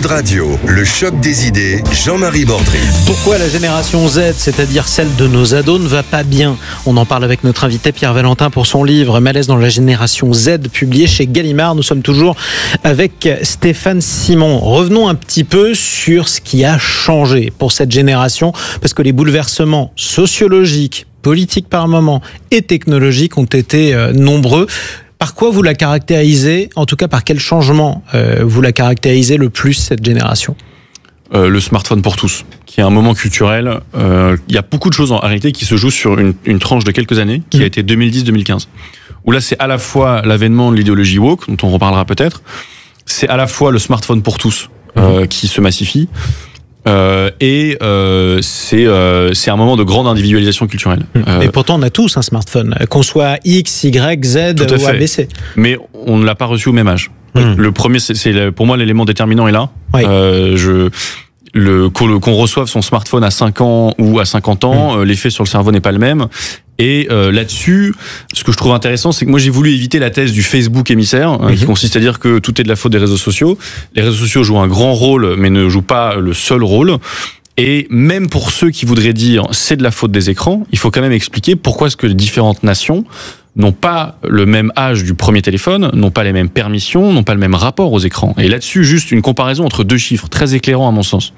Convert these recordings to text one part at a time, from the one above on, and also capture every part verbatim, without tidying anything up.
Sud Radio, le choc des idées, Jean-Marie Bordry. Pourquoi la génération Z, c'est-à-dire celle de nos ados, ne va pas bien? On en parle avec notre invité Pierre Valentin pour son livre Malaise dans la génération Z, publié chez Gallimard. Nous sommes toujours avec Stéphane Simon. Revenons un petit peu sur ce qui a changé pour cette génération, parce que les bouleversements sociologiques, politiques par moment et technologiques ont été euh, nombreux. Par quoi vous la caractérisez, en tout cas par quel changement euh, vous la caractérisez le plus, cette génération? euh, Le smartphone pour tous, qui est un moment culturel. Euh, il y a beaucoup de choses en réalité qui se jouent sur une, une tranche de quelques années, qui mmh. a été deux mille dix deux mille quinze. Où là, c'est à la fois l'avènement de l'idéologie woke, dont on reparlera peut-être, c'est à la fois le smartphone pour tous mmh. euh, qui se massifie, Euh, et euh, c'est euh, c'est un moment de grande individualisation culturelle. Euh, et pourtant, on a tous un smartphone, qu'on soit X, Y, Z ou fait. A B C. Mais on ne l'a pas reçu au même âge. Mmh. Le premier, c'est, c'est pour moi l'élément déterminant est là. Oui. Euh, je le qu'on, qu'on reçoive son smartphone à cinq ans ou à cinquante ans, mmh. euh, l'effet sur le cerveau n'est pas le même. Et euh, là-dessus, ce que je trouve intéressant, c'est que moi j'ai voulu éviter la thèse du Facebook émissaire, hein, mmh. qui consiste à dire que tout est de la faute des réseaux sociaux. Les réseaux sociaux jouent un grand rôle, mais ne jouent pas le seul rôle. Et même pour ceux qui voudraient dire c'est de la faute des écrans, il faut quand même expliquer pourquoi est-ce que les différentes nations n'ont pas le même âge du premier téléphone, n'ont pas les mêmes permissions, n'ont pas le même rapport aux écrans. Et là-dessus, juste une comparaison entre deux chiffres très éclairants à mon sens.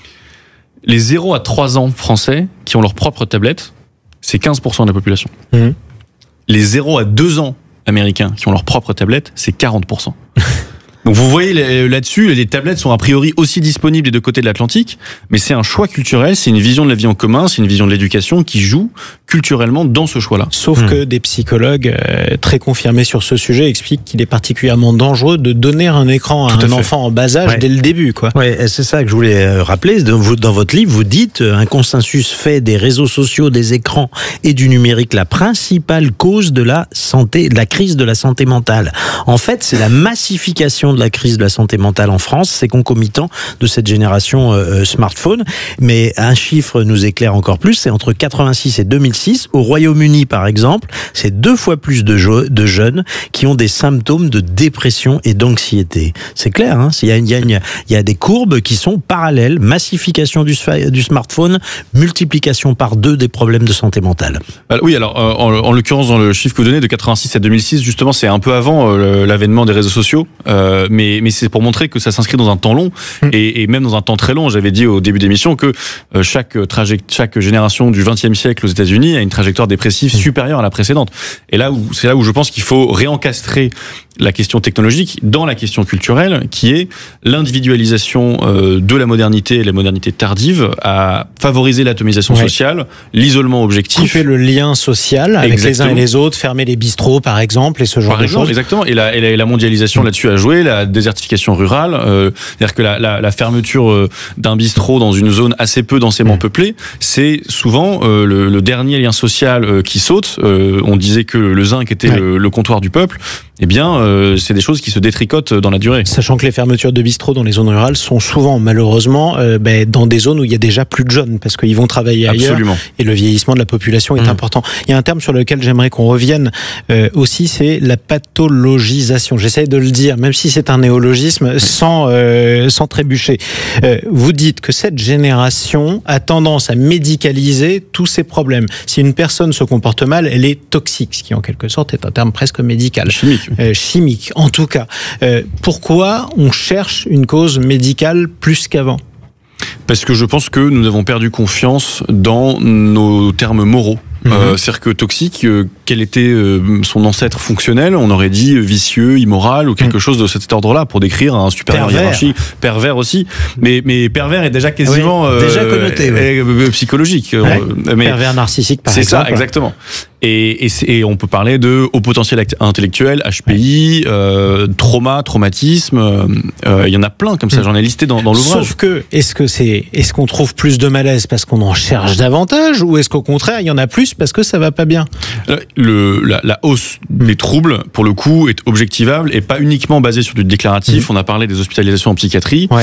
Les zéro à trois ans français qui ont leur propre tablette, c'est quinze pour cent de la population. Mmh. Les zéro à deux ans américains qui ont leur propre tablette, c'est quarante pour cent. Donc vous voyez là-dessus, les tablettes sont a priori aussi disponibles des deux côtés de l'Atlantique, mais c'est un choix culturel, c'est une vision de la vie en commun, c'est une vision de l'éducation qui joue culturellement dans ce choix-là. Sauf mmh. que des psychologues euh, très confirmés sur ce sujet expliquent qu'il est particulièrement dangereux de donner un écran à Tout un à enfant en bas âge ouais. dès le début, quoi. Ouais, c'est ça que je voulais rappeler. Dans votre livre, vous dites un consensus fait des réseaux sociaux, des écrans et du numérique la principale cause de la santé, de la crise de la santé mentale. En fait, c'est la massification de la crise de la santé mentale en France, c'est concomitant de cette génération euh, smartphone. Mais un chiffre nous éclaire encore plus, c'est entre quatre-vingt-six et deux mille six, au Royaume-Uni par exemple, c'est deux fois plus de, jo- de jeunes qui ont des symptômes de dépression et d'anxiété. C'est clair, hein, il y a, il y a, il y a des courbes qui sont parallèles, massification du, du smartphone, multiplication par deux des problèmes de santé mentale. Bah, oui, alors euh, en, en l'occurrence dans le chiffre que vous donnez de quatre-vingt-six à deux mille six, justement c'est un peu avant euh, l'avènement des réseaux sociaux. Euh, Mais, mais c'est pour montrer que ça s'inscrit dans un temps long mmh. et, et même dans un temps très long. J'avais dit au début d'émission que euh, chaque, traje- chaque génération du vingtième siècle aux États-Unis a une trajectoire dépressive mmh. supérieure à la précédente. Et là où c'est là où je pense qu'il faut réencastrer la question technologique dans la question culturelle, qui est l'individualisation euh, de la modernité et la modernité tardive à favoriser l'atomisation ouais. sociale, l'isolement objectif. Couper le lien social avec exactement. les uns et les autres, fermer les bistrots par exemple et ce genre par de exemple, choses. Exactement. Et la, et la, et la mondialisation mmh. là-dessus a joué, la désertification rurale, euh, c'est-à-dire que la, la, la fermeture euh, d'un bistrot dans une zone assez peu densément mmh. peuplée, c'est souvent euh, le, le dernier lien social euh, qui saute. Euh, on disait que le zinc était ouais. le, le comptoir du peuple. Eh bien, euh, c'est des choses qui se détricotent dans la durée. Sachant que les fermetures de bistrots dans les zones rurales sont souvent, malheureusement, euh, ben, dans des zones où il y a déjà plus de jeunes, parce qu'ils vont travailler ailleurs. Absolument. Et le vieillissement de la population est mmh. important. Il y a un terme sur lequel j'aimerais qu'on revienne euh, aussi, c'est la pathologisation. J'essaie de le dire, même si c'est un néologisme, mmh. sans, euh, sans trébucher. Euh, vous dites que cette génération a tendance à médicaliser tous ces problèmes. Si une personne se comporte mal, elle est toxique, ce qui en quelque sorte est un terme presque médical. Chimique. Euh, chimique, en tout cas. Euh, pourquoi on cherche une cause médicale plus qu'avant ? Parce que je pense que nous avons perdu confiance dans nos termes moraux. Mmh. Euh, c'est-à-dire que toxique, euh, quel était euh, son ancêtre fonctionnel? On aurait dit euh, vicieux, immoral ou quelque mmh. chose de cet ordre-là pour décrire un supérieur hiérarchique. Pervers aussi. Mais, mais pervers est déjà quasiment oui, déjà euh, connoté, euh, euh, psychologique. Ouais. Euh, mais pervers narcissique, par c'est exemple. C'est ça, exactement. Et, et, et on peut parler de haut potentiel intellectuel, H P I, euh, trauma, traumatisme. Il euh, y en a plein comme ça. J'en ai listé dans, dans l'ouvrage. Sauf que, est-ce que c'est, est-ce qu'on trouve plus de malaise parce qu'on en cherche davantage, ou est-ce qu'au contraire il y en a plus parce que ça va pas bien? Le, la, la hausse des troubles, pour le coup, est objectivable et pas uniquement basée sur du déclaratif. Mmh. On a parlé des hospitalisations en psychiatrie. Ouais.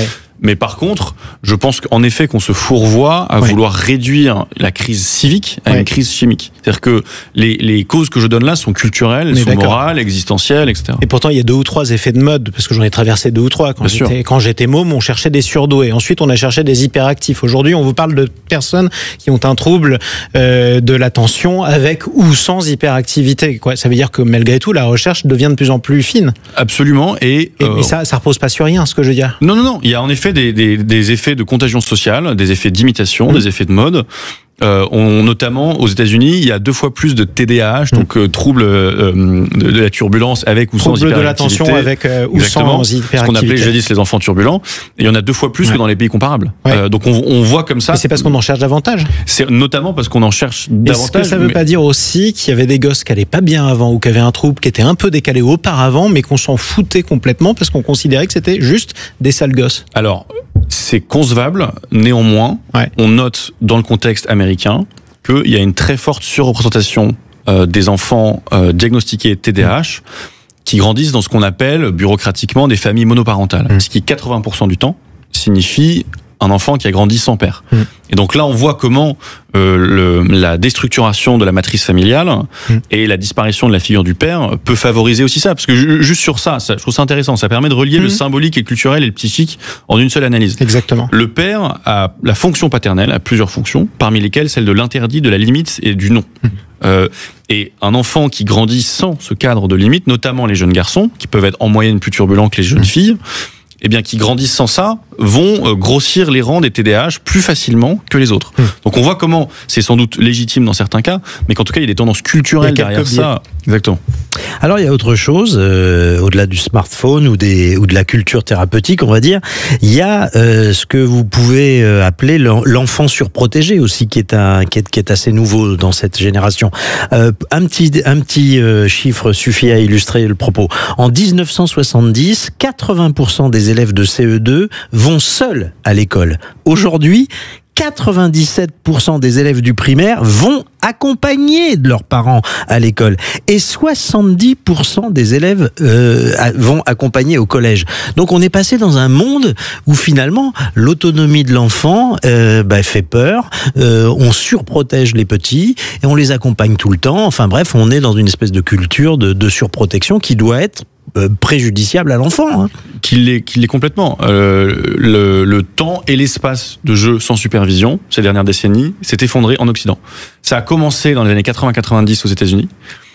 Mais par contre, je pense qu'en effet qu'on se fourvoie à ouais. vouloir réduire la crise civique à ouais. une crise chimique. C'est-à-dire que les, les causes que je donne là sont culturelles, elles sont morales, existentielles, et cetera. Et pourtant, il y a deux ou trois effets de mode, parce que j'en ai traversé deux ou trois. Quand j'étais, quand j'étais môme, on cherchait des surdoués. Ensuite, on a cherché des hyperactifs. Aujourd'hui, on vous parle de personnes qui ont un trouble euh, de l'attention avec ou sans hyperactivité. Quoi. Ça veut dire que malgré tout, la recherche devient de plus en plus fine. Absolument. Et, et, euh, et ça, ça repose pas sur rien, ce que je veux dire. Non, non, non. Il y a en effet des, des, des effets de contagion sociale, des effets d'imitation, mmh. des effets de mode. Euh, on, notamment aux États-Unis, il y a deux fois plus de T D A H, mmh. donc euh, troubles euh, de, de la turbulence avec ou trouble sans hyperactivité. Troubles de l'attention avec euh, ou Exactement, sans hyperactivité. Ce qu'on appelait jadis les enfants turbulents. Et il y en a deux fois plus ouais. que dans les pays comparables. Ouais. Euh, donc on, on voit comme ça. Mais c'est parce qu'on en cherche davantage. C'est notamment parce qu'on en cherche davantage. Est-ce que ça ne veut mais... pas dire aussi qu'il y avait des gosses qui allaient pas bien avant ou qui avaient un trouble qui était un peu décalé auparavant, mais qu'on s'en foutait complètement parce qu'on considérait que c'était juste des sales gosses? Alors, c'est concevable. Néanmoins, ouais. on note dans le contexte américain qu'il y a une très forte surreprésentation euh, des enfants euh, diagnostiqués T D A H mmh. qui grandissent dans ce qu'on appelle bureaucratiquement des familles monoparentales, mmh. ce qui quatre-vingts pour cent du temps signifie un enfant qui a grandi sans père. Mmh. Et donc là, on voit comment euh, le, la déstructuration de la matrice familiale mmh. et la disparition de la figure du père peut favoriser aussi ça. Parce que ju- juste sur ça, ça, je trouve ça intéressant. Ça permet de relier mmh. le symbolique et le culturel et le psychique en une seule analyse. Exactement. Le père a la fonction paternelle, a plusieurs fonctions, parmi lesquelles celle de l'interdit, de la limite et du non. Mmh. Euh, et un enfant qui grandit sans ce cadre de limite, notamment les jeunes garçons, qui peuvent être en moyenne plus turbulents que les jeunes mmh. filles, eh bien, qui grandissent sans ça, vont euh, grossir les rangs des T D A H plus facilement que les autres. Mmh. Donc on voit comment c'est sans doute légitime dans certains cas, mais qu'en tout cas il y a des tendances culturelles derrière biais. ça. Exactement. Alors il y a autre chose, euh, au-delà du smartphone ou, des, ou de la culture thérapeutique, on va dire, il y a euh, ce que vous pouvez euh, appeler l'enfant surprotégé aussi, qui est, un, qui est, qui est assez nouveau dans cette génération. Euh, un petit, un petit euh, chiffre suffit à illustrer le propos. En dix-neuf cent soixante-dix, quatre-vingts pour cent des élèves de C E deux vont seuls à l'école. Aujourd'hui, quatre-vingt-dix-sept pour cent des élèves du primaire vont accompagnés de leurs parents à l'école et soixante-dix pour cent des élèves euh, vont accompagner au collège. Donc on est passé dans un monde où finalement l'autonomie de l'enfant euh, bah, fait peur, euh, on surprotège les petits et on les accompagne tout le temps. Enfin bref, on est dans une espèce de culture de, de surprotection qui doit être Euh, préjudiciable à l'enfant. Hein. Qu'il l'est, qu'il l'est complètement. Euh, le, le temps et l'espace de jeu sans supervision, ces dernières décennies, s'est effondré en Occident. Ça a commencé dans les années quatre-vingts quatre-vingt-dix aux États-Unis.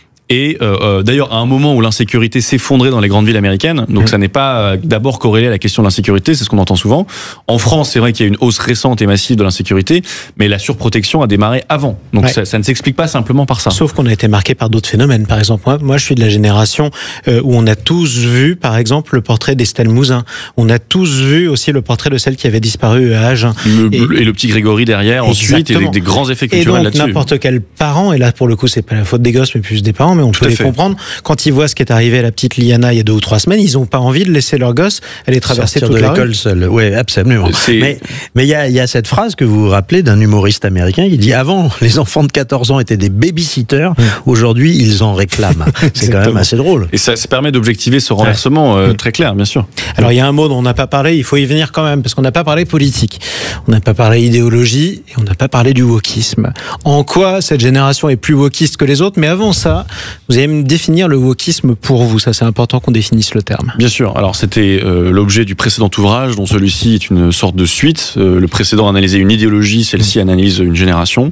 Et euh, euh, d'ailleurs, à un moment où l'insécurité s'effondrait dans les grandes villes américaines, donc mmh. ça n'est pas euh, d'abord corrélé à la question de l'insécurité, c'est ce qu'on entend souvent. En France, c'est vrai qu'il y a une hausse récente et massive de l'insécurité, mais la surprotection a démarré avant. Donc ouais. ça, ça ne s'explique pas simplement par ça. Sauf qu'on a été marqué par d'autres phénomènes. Par exemple, moi, moi je suis de la génération euh, où on a tous vu, par exemple, le portrait d'Estelle Mouzin. On a tous vu aussi le portrait de celle qui avait disparu à Agen. Le, et, et le petit Grégory derrière, exactement. Ensuite, et des, des grands effets culturels là-dessus. Et donc, n'importe quel parent, et là, pour le coup, c'est pas la faute des gosses, mais plus des parents, mais on Tout peut les fait. comprendre. Quand ils voient ce qui est arrivé à la petite Liana il y a deux ou trois semaines, ils n'ont pas envie de laisser leur gosse aller traverser Sortir toute de la l'école rue. seul. Oui, absolument. C'est... Mais mais il y a il y a cette phrase que vous vous rappelez d'un humoriste américain qui dit avant les enfants de quatorze ans étaient des babysitters, mmh. aujourd'hui ils en réclament. C'est quand même assez drôle. Et ça, ça permet d'objectiver ce renversement ouais. euh, très clair, bien sûr. Alors il y a un mot dont on n'a pas parlé, il faut y venir quand même parce qu'on n'a pas parlé politique, on n'a pas parlé idéologie et on n'a pas parlé du wokisme. En quoi cette génération est plus wokiste que les autres? Mais avant ça, vous allez me définir le wokisme pour vous, ça c'est important qu'on définisse le terme. Bien sûr, alors c'était euh, l'objet du précédent ouvrage dont celui-ci est une sorte de suite. Euh, le précédent analysait une idéologie, celle-ci analyse une génération.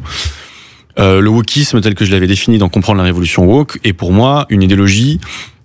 Euh, le wokisme tel que je l'avais défini dans Comprendre la révolution woke est pour moi une idéologie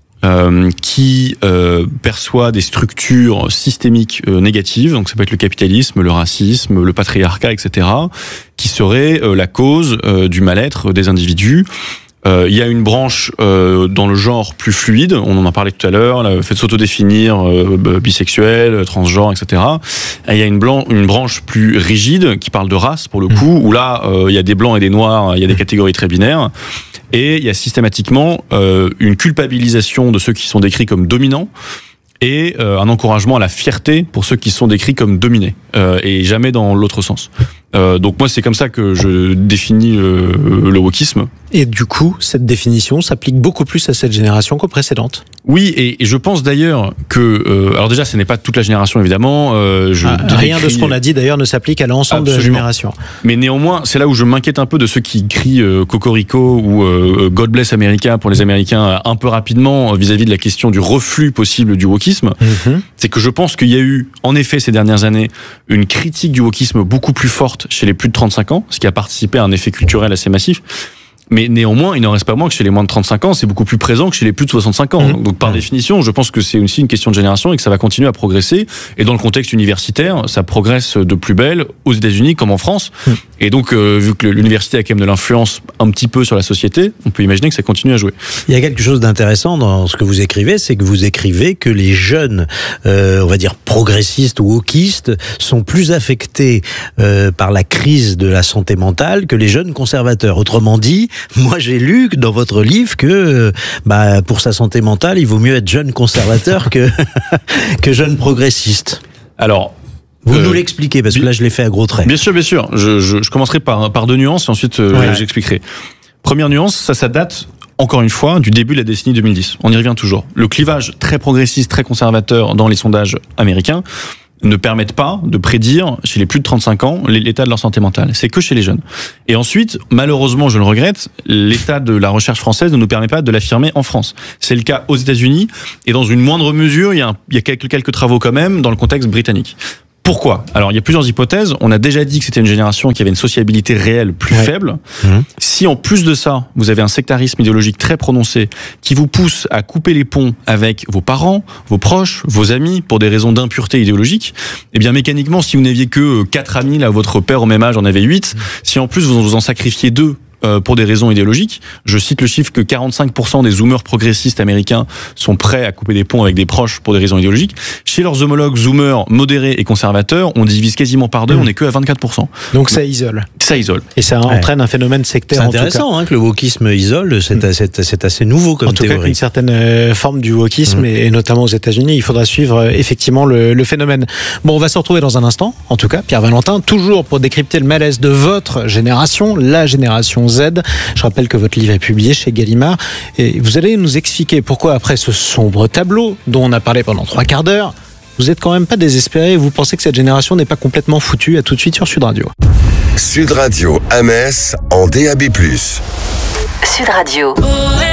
euh, qui euh, perçoit des structures systémiques euh, négatives, donc ça peut être le capitalisme, le racisme, le patriarcat, et cetera, qui seraient euh, la cause euh, du mal-être des individus. Euh, il y a une branche euh, dans le genre plus fluide, on en a parlé tout à l'heure, le fait de s'autodéfinir euh, bisexuel, transgenre, et cetera. Et il y a une, blanc, une branche plus rigide qui parle de race pour le coup, où là euh, il y a des blancs et des noirs, il y a des catégories très binaires. Et il y a systématiquement euh, une culpabilisation de ceux qui sont décrits comme dominants et euh, un encouragement à la fierté pour ceux qui sont décrits comme dominés, euh, et jamais dans l'autre sens. Euh, donc moi c'est comme ça que je définis le, le wokisme. Et du coup, cette définition s'applique beaucoup plus à cette génération qu'aux précédentes. Oui, et, et je pense d'ailleurs que... Euh, alors déjà, ce n'est pas toute la génération, évidemment. Euh, je ah, rien décris... de ce qu'on a dit, d'ailleurs, ne s'applique à l'ensemble Absolument. de la génération. Mais néanmoins, c'est là où je m'inquiète un peu de ceux qui crient euh, Cocorico ou euh, God bless America pour les Américains un peu rapidement vis-à-vis de la question du reflux possible du wokisme. Mm-hmm. C'est que je pense qu'il y a eu, en effet, ces dernières années, une critique du wokisme beaucoup plus forte chez les plus de trente-cinq ans, ce qui a participé à un effet culturel assez massif. Mais néanmoins, il n'en reste pas moins que chez les moins de trente-cinq ans, c'est beaucoup plus présent que chez les plus de soixante-cinq ans. Mmh. Donc par mmh. définition, je pense que c'est aussi une question de génération et que ça va continuer à progresser. Et dans le contexte universitaire, ça progresse de plus belle aux États-Unis comme en France. Mmh. Et donc, euh, vu que l'université a quand même de l'influence un petit peu sur la société, on peut imaginer que ça continue à jouer. Il y a quelque chose d'intéressant dans ce que vous écrivez, c'est que vous écrivez que les jeunes, euh, on va dire progressistes ou wokistes, sont plus affectés euh, par la crise de la santé mentale que les jeunes conservateurs. Autrement dit, moi, j'ai lu dans votre livre que, bah, pour sa santé mentale, il vaut mieux être jeune conservateur que que jeune progressiste. Alors. Vous euh, nous l'expliquez, parce que là, je l'ai fait à gros traits. Bien sûr, bien sûr. Je, je, je commencerai par, par deux nuances, et ensuite, euh, ouais. j'expliquerai. Première nuance, ça, ça date, encore une fois, du début de la décennie deux mille dix. On y revient toujours. Le clivage très progressiste, très conservateur dans les sondages américains ne permettent pas de prédire, chez les plus de trente-cinq ans, l'état de leur santé mentale. C'est que chez les jeunes. Et ensuite, malheureusement, je le regrette, l'état de la recherche française ne nous permet pas de l'affirmer en France. C'est le cas aux États-Unis, et dans une moindre mesure, il y a, un, il y a quelques, quelques travaux quand même dans le contexte britannique. Pourquoi ? Alors, il y a plusieurs hypothèses. On a déjà dit que c'était une génération qui avait une sociabilité réelle plus ouais. faible. Mmh. Si, en plus de ça, vous avez un sectarisme idéologique très prononcé qui vous pousse à couper les ponts avec vos parents, vos proches, vos amis, pour des raisons d'impureté idéologique, eh bien, mécaniquement, si vous n'aviez que quatre amis, là, votre père au même âge en avait huit, mmh. si en plus vous en sacrifiez deux, Euh, pour des raisons idéologiques. Je cite le chiffre que quarante-cinq pour cent des zoomers progressistes américains sont prêts à couper des ponts avec des proches pour des raisons idéologiques. Chez leurs homologues zoomers modérés et conservateurs, on divise quasiment par deux, mmh. on n'est que à vingt-quatre pour cent. Donc ça isole. Ça isole. Et ça ouais. entraîne un phénomène sectaire. C'est intéressant hein, que le wokisme isole, c'est, mmh. c'est, c'est assez nouveau comme en tout théorie. Cas, une certaine euh, forme du wokisme, mmh. et, et notamment aux États-Unis, il faudra suivre euh, effectivement le, le phénomène. Bon, on va se retrouver dans un instant, en tout cas, Pierre Valentin, toujours pour décrypter le malaise de votre génération, la génération Z. Je rappelle que votre livre est publié chez Gallimard et vous allez nous expliquer pourquoi après ce sombre tableau dont on a parlé pendant trois quarts d'heure, vous n'êtes quand même pas désespéré et vous pensez que cette génération n'est pas complètement foutue. À tout de suite sur Sud Radio. Sud Radio à Metz en D A B plus. Sud Radio.